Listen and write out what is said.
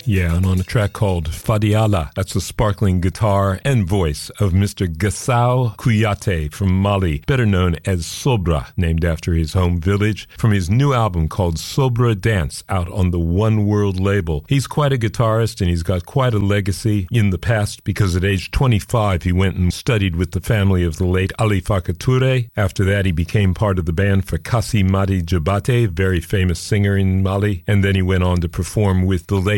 Yeah, and on a track called Fadiala, that's the sparkling guitar and voice of Mr. Gassau Kouyaté from Mali, better known as Sobra, named after his home village, from his new album called Sobra Dance, out on the One World label. He's quite a guitarist, and he's got quite a legacy in the past, because at age 25 he went and studied with the family of the late Ali Faka Touré. After that he became part of the band for Kassi Madi Jabate, very famous singer in Mali, and then he went on to perform with the late